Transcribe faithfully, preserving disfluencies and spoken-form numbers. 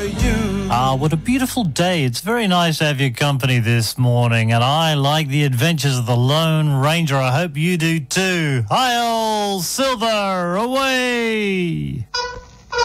you. Ah, what a beautiful day. It's very nice to have your company this morning, and I like the adventures of the Lone Ranger. I hope you do too. Hi, old Silver, away!